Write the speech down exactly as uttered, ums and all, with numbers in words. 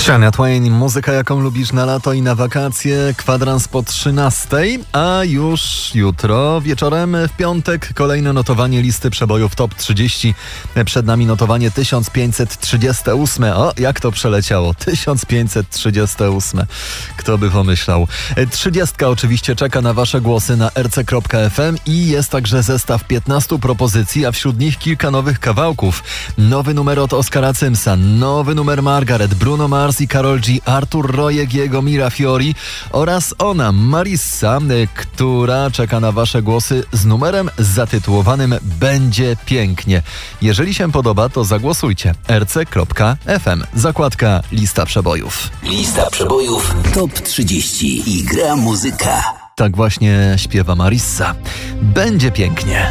Shania Twain, muzyka jaką lubisz na lato i na wakacje, kwadrans po trzynastej, a już jutro wieczorem w piątek kolejne notowanie listy przebojów top trzydzieści. Przed nami notowanie tysiąc pięćset trzydzieste ósme. O, jak to przeleciało, tysiąc pięćset trzydzieste ósme. Kto by pomyślał. Trzydziestka oczywiście czeka na wasze głosy na r c kropka f m i jest także zestaw piętnastu propozycji, a wśród nich kilka nowych kawałków. Nowy numer od Oskara Cymsa, nowy numer Margaret, Bruno Mars i Karol G, Artur Rojek i jego Mira Fiori oraz ona, Marissa, która czeka na wasze głosy z numerem zatytułowanym Będzie pięknie. Jeżeli się podoba, to zagłosujcie. r c kropka f m. Zakładka Lista przebojów. Lista przebojów top trzydzieści i gra muzyka. Tak właśnie śpiewa Marissa. Będzie pięknie.